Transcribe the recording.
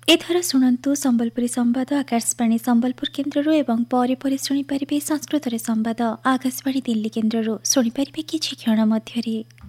एथर शुणु संबलपुरी संवाद आकाशवाणी संबलपुर केन्द्र एवं पर शुणिपारे संस्कृत संवाद आकाशवाणी दिल्ली केन्द्र शुणिपारे किछि क्षण मध्यरे।